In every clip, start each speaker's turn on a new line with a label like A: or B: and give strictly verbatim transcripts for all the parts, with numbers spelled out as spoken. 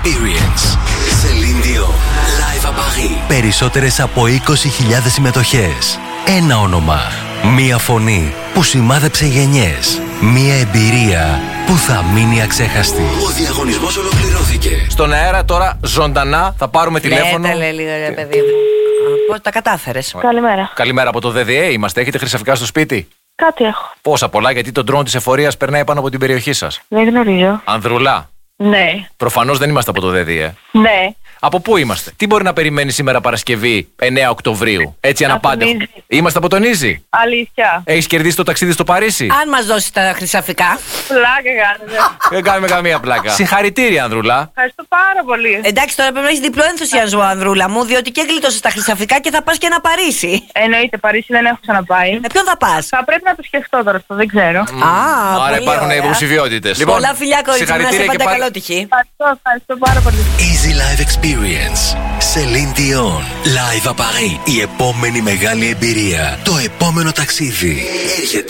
A: Experience. Celine Dion. Live à Paris. Περισσότερες από είκοσι χιλιάδες συμμετοχές. Ένα όνομα. Μία φωνή που σημάδεψε γενιές. Μία εμπειρία που θα μείνει αξέχαστη. Ο διαγωνισμός ολοκληρώθηκε.
B: Στον αέρα τώρα ζωντανά θα πάρουμε τηλέφωνο.
C: Λέτε, λίγο ρε παιδί. Πώς τα κατάφερες?
D: Καλημέρα.
B: Καλημέρα, από το Δ Δ Ε είμαστε. Έχετε χρυσαφικά στο σπίτι?
D: Κάτι έχω.
B: Πόσα πολλά, γιατί το ντρόουν της εφορίας περνάει πάνω από την περιοχή σας.
D: Δεν γνωρίζω.
B: Ανδρουλά.
D: Ναι.
B: Προφανώς δεν είμαστε από το Δ Δ Ε.
D: Ναι.
B: Από πού είμαστε? Τι μπορεί να περιμένει σήμερα Παρασκευή εννέα Οκτωβρίου? Έτσι αναπάντεχο. Είμαστε από τον Ίζη.
D: Αλήθεια.
B: Έχεις κερδίσει το ταξίδι στο Παρίσι?
C: Αν μας δώσεις τα χρυσαφικά.
D: Πλάκα κάνετε.
B: Δεν κάνουμε καμία πλάκα. Συγχαρητήρια, Ανδρούλα.
D: Ευχαριστώ πάρα πολύ.
C: Εντάξει, τώρα πρέπει να έχεις διπλό ενθουσιασμό, Ανδρούλα μου, διότι και γλίτωσες τα χρυσαφικά και θα πας και ένα Παρίσι.
D: Εννοείται, Παρίσι δεν έχω ξαναπάει.
C: Με ποιον θα πας?
D: Θα πρέπει να το σκεφτώ τώρα αυτό, δεν ξέρω.
B: Mm.
C: Α,
B: Άρα
C: πολύ
B: υπάρχουν
C: ωραία.
B: υποψηφιότητες.
C: Πολλά φιλιά, κορίτσι μου, να σε πάντα
B: πάλι...
C: καλό τυχή.
D: Ευχαριστώ, ευχαριστώ πάρα πολύ.
A: Easy Live Experience. Celine Dion. Live à Paris. Η επόμενη μεγάλη εμπειρία. Το επόμενο ταξίδι έρχεται.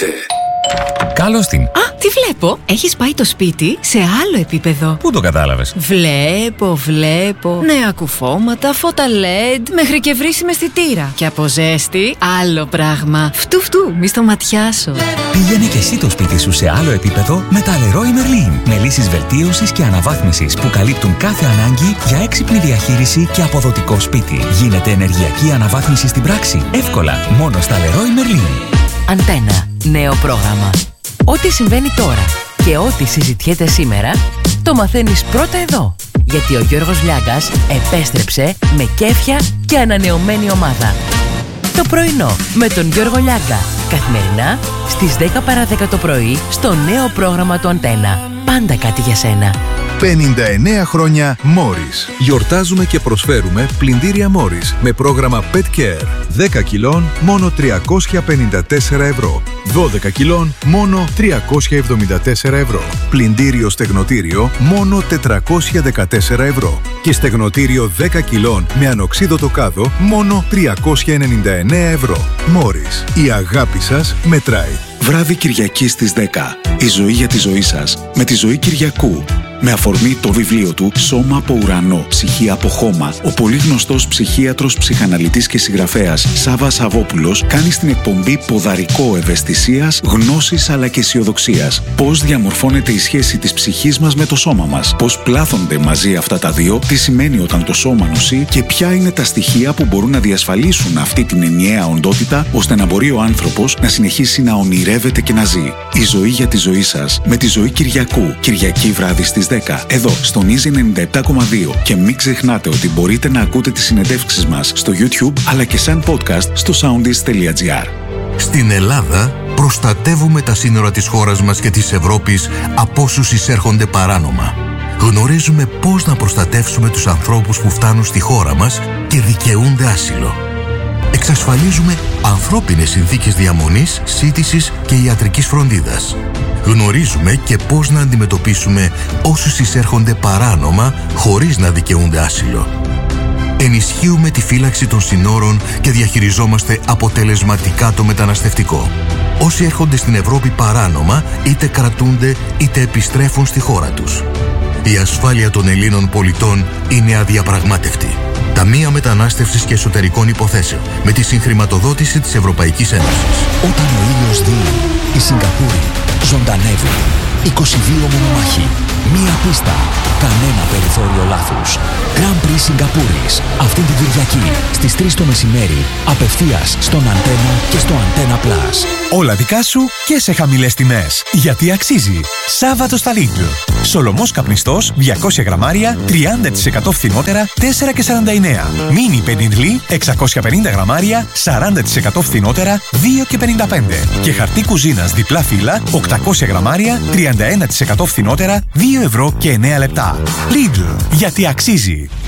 E: Καλώς την.
F: Α, τι βλέπω. Έχεις πάει το σπίτι σε άλλο επίπεδο.
E: Πού το κατάλαβες?
F: Βλέπω, βλέπω. Νέα κουφώματα, φώτα ελ ι ντι, μέχρι και βρύσιμη αισθητήρα. Και από ζέστη, άλλο πράγμα. Φτου φτου, μη στο ματιάσω.
E: Πήγαινε και εσύ το σπίτι σου σε άλλο επίπεδο με τα Leroy Merlin. Με λύσεις βελτίωσης και αναβάθμισης που καλύπτουν κάθε ανάγκη για έξυπνη διαχείριση και αποδοτικό σπίτι. Γίνεται ενεργειακή αναβάθμιση στην πράξη. Εύκολα, μόνο στα Leroy Merlin.
G: Αντένα. Νέο πρόγραμμα. Ό,τι συμβαίνει τώρα και ό,τι συζητιέται σήμερα, το μαθαίνεις πρώτα εδώ. Γιατί ο Γιώργος Λιάγκας επέστρεψε με κέφια και ανανεωμένη ομάδα. Το πρωινό με τον Γιώργο Λιάγκα. Καθημερινά στις δέκα παρά δέκα το πρωί στο νέο πρόγραμμα του Αντένα. Πάντα κάτι για σένα.
H: πενήντα εννέα χρόνια Morris. Γιορτάζουμε και προσφέρουμε πλυντήρια Morris με πρόγραμμα Pet Care. δέκα κιλών μόνο τριακόσια πενήντα τέσσερα ευρώ. δώδεκα κιλών μόνο τριακόσια εβδομήντα τέσσερα ευρώ. Πλυντήριο στεγνοτήριο μόνο τετρακόσια δεκατέσσερα ευρώ. Και στεγνοτήριο δέκα κιλών με ανοξίδωτο κάδο μόνο τριακόσια ενενήντα εννέα ευρώ. Morris. Η αγάπη σας μετράει.
I: Βράδυ Κυριακή στις δέκα. Η ζωή για τη ζωή σας με τη Ζωή Κυριακού. Με αφορμή το βιβλίο του «Σώμα από ουρανό, ψυχή από χώμα», ο πολύ γνωστός ψυχίατρος, ψυχαναλυτής και συγγραφέας Σάββας Σαββόπουλος κάνει στην εκπομπή ποδαρικό ευαισθησίας, γνώσης αλλά και αισιοδοξίας. Πώς διαμορφώνεται η σχέση της ψυχής μας με το σώμα μας, πώς πλάθονται μαζί αυτά τα δύο, τι σημαίνει όταν το σώμα νοσεί και ποια είναι τα στοιχεία που μπορούν να διασφαλίσουν αυτή την ενιαία οντότητα ώστε να μπορεί ο άνθρωπος να συνεχίσει να ονειρεύεται και να ζει. Η ζωή για τη ζωή σας με τη Ζωή Κυριακού, Κυριακή βράδυ στις δέκα, εδώ στον Easy ενενήντα επτά κόμμα δύο. Και μην ξεχνάτε ότι μπορείτε να ακούτε τις συνεντεύξεις μας στο YouTube αλλά και σαν podcast στο soundist τελεία gr.
J: Στην Ελλάδα προστατεύουμε τα σύνορα της χώρας μας και της Ευρώπης από όσους εισέρχονται παράνομα. Γνωρίζουμε πώς να προστατεύσουμε τους ανθρώπους που φτάνουν στη χώρα μας και δικαιούνται άσυλο. Εξασφαλίζουμε ανθρώπινες συνθήκες διαμονής, σύντησης και ιατρικής φροντίδας. Γνωρίζουμε και πώς να αντιμετωπίσουμε όσους εισέρχονται παράνομα χωρίς να δικαιούνται άσυλο. Ενισχύουμε τη φύλαξη των συνόρων και διαχειριζόμαστε αποτελεσματικά το μεταναστευτικό. Όσοι έρχονται στην Ευρώπη παράνομα είτε κρατούνται είτε επιστρέφουν στη χώρα τους. Η ασφάλεια των Ελλήνων πολιτών είναι αδιαπραγμάτευτη. Ταμεία Μετανάστευσης και Εσωτερικών Υποθέσεων με τη συγχρηματοδότηση της Ευρωπαϊκής Ένωσης.
E: Όταν ο ήλιος δίνει, η Σιγκαπούρη ζωντανεύει. είκοσι δύο μονομάχοι. Μία πίστα. Κανένα περιθώριο λάθους. Grand Prix Σιγκαπούρης. Αυτή την Κυριακή στις τρεις το μεσημέρι. Απευθείας στον Αντένα και στο Αντένα Plus.
K: Όλα δικά σου και σε χαμηλές τιμές. Γιατί αξίζει. Σάββατο στα Lidl. Σολομός καπνιστός διακόσια γραμμάρια τριάντα τοις εκατό φθηνότερα τέσσερα και σαράντα εννέα. Μίνι πεντινλί εξακόσια πενήντα γραμμάρια σαράντα τοις εκατό φθηνότερα δύο και πενήντα πέντε. Και χαρτί κουζίνας διπλά φύλλα οκτακόσια γραμμάρια τριάντα ένα τοις εκατό φθηνότερα δύο ευρώ και εννέα λεπτά. Lidl. Γιατί αξίζει.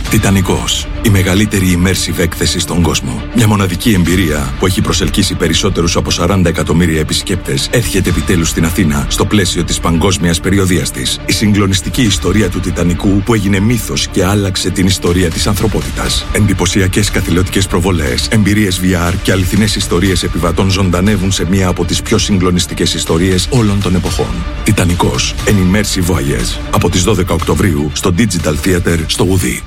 I: Τιτανικός. Η μεγαλύτερη immersive έκθεση στον κόσμο. Μια μοναδική εμπειρία που έχει προσελκύσει περισσότερους από σαράντα εκατομμύρια επισκέπτες έρχεται επιτέλους στην Αθήνα στο πλαίσιο της παγκόσμιας περιοδείας της. Η συγκλονιστική ιστορία του Τιτανικού που έγινε μύθος και άλλαξε την ιστορία της ανθρωπότητας. Εντυπωσιακές καθηλωτικές προβολές, εμπειρίες βι αρ και αληθινές ιστορίες επιβατών ζωντανεύουν σε μία από τις πιο συγκλονιστικές ιστορίες όλων των εποχών. Τιτανικός. An immersive voyage. Από τις δώδεκα Οκτωβρίου στο Digital Theater στο Ουδί.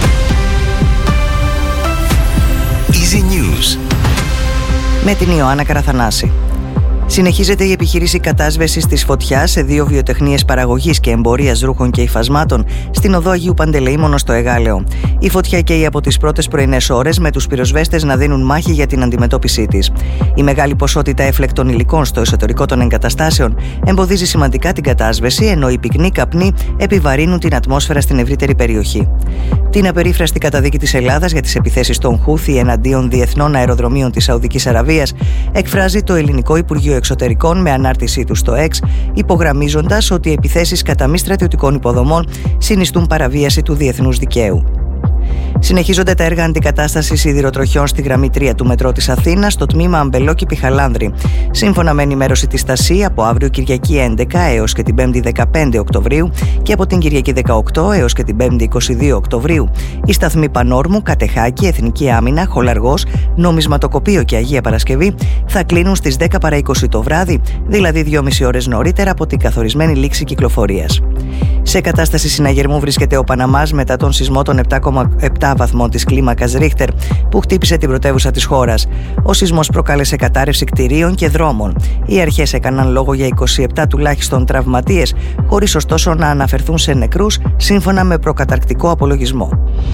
A: Easy News.
L: Με την Ιωάννα Καραθανάση. Συνεχίζεται η επιχείρηση κατάσβεσης της φωτιάς σε δύο βιοτεχνίες παραγωγής και εμπορίας ρούχων και υφασμάτων στην οδό Αγίου Παντελεήμονος στο Εγάλεο. Η φωτιά καίει από τις πρώτες πρωινές ώρες, με τους πυροσβέστες να δίνουν μάχη για την αντιμετώπιση της. Η μεγάλη ποσότητα έφλεκτων υλικών στο εσωτερικό των εγκαταστάσεων εμποδίζει σημαντικά την κατάσβεση, ενώ οι πυκνοί καπνοί επιβαρύνουν την ατμόσφαιρα στην ευρύτερη περιοχή. Την απερίφραστη καταδίκη της Ελλάδας για τις επιθέσεις των Χούθι εναντίον διεθνών αεροδρομίων της Σαουδικής Αραβίας εκφράζει το Ελληνικό Υπουργείο Εξωτερικών με ανάρτησή του στο X, υπογραμμίζοντας ότι οι επιθέσεις κατά μη στρατιωτικών υποδομών συνιστούν παραβίαση του διεθνούς δικαίου. Συνεχίζονται τα έργα αντικατάστασης σιδηροτροχιών στη γραμμή τρία του μετρό της Αθήνας στο τμήμα Αμπελόκηπη-Χαλάνδρη. Σύμφωνα με ενημέρωση της ΤΑΣΥ, από αύριο Κυριακή έντεκα έως και την Πέμπτη δεκαπέντε Οκτωβρίου και από την Κυριακή δεκαοκτώ έως και την Πέμπτη είκοσι δύο Οκτωβρίου, οι σταθμοί Πανόρμου, Κατεχάκη, Εθνική Άμυνα, Χολαργός, Νομισματοκοπείο και Αγία Παρασκευή θα κλείνουν στις δέκα παρά είκοσι το βράδυ, δηλαδή δυόμιση ώρες νωρίτερα από την καθορισμένη λήξη κυκλοφορίας. Σε κατάσταση συναγερμού βρίσκεται ο Παναμάς μετά τον σεισμό των επτά κόμμα επτά βαθμών της κλίμακας Ρίχτερ που χτύπησε την πρωτεύουσα της χώρας. Ο σεισμός προκάλεσε κατάρρευση κτηρίων και δρόμων. Οι αρχές έκαναν λόγο για είκοσι επτά τουλάχιστον τραυματίες, χωρίς ωστόσο να αναφερθούν σε νεκρούς, σύμφωνα με προκαταρκτικό απολογισμό.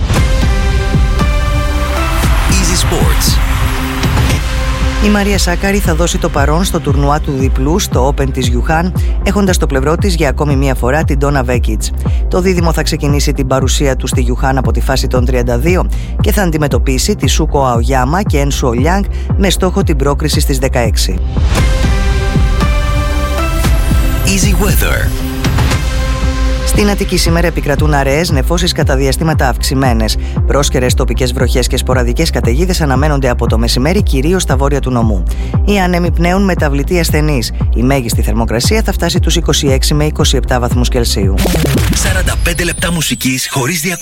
A: Easy Sports.
L: Η Μαρία Σάκαρη θα δώσει το παρόν στο τουρνουά του διπλού στο Open της Γιουχάν, έχοντας στο πλευρό της για ακόμη μία φορά την Ντόνα Βέκιτς. Το δίδυμο θα ξεκινήσει την παρουσία του στη Γιουχάν από τη φάση των τριάντα δύο και θα αντιμετωπίσει τη Σούκο Αογιάμα και Ένσου Ολιάνγκ με στόχο την πρόκριση στις δεκαέξι.
A: Easy Weather.
L: Στην Αττική σήμερα επικρατούν αραιές νεφώσεις κατά διαστήματα αυξημένες. Πρόσκαιρες τοπικές βροχές και σποραδικές καταιγίδες αναμένονται από το μεσημέρι, κυρίως στα βόρεια του νομού. Οι άνεμοι πνέουν μεταβλητή ασθενής. Η μέγιστη θερμοκρασία θα φτάσει τους είκοσι έξι με είκοσι επτά βαθμούς Κελσίου.
A: σαράντα πέντε λεπτά μουσικής χωρίς διακοπές.